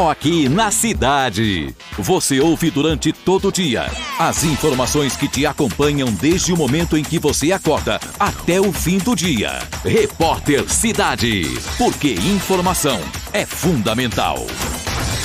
Aqui na cidade. Você ouve durante todo o dia as informações que te acompanham desde o momento em que você acorda até o fim do dia. Repórter Cidade. Porque informação é fundamental.